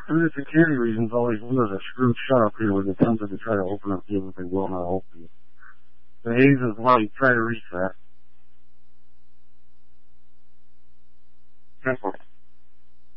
Due to security reasons, all these windows are screwed shut up here with attempted to try to open up here, but they will not open. The haze is light. Try to reach that.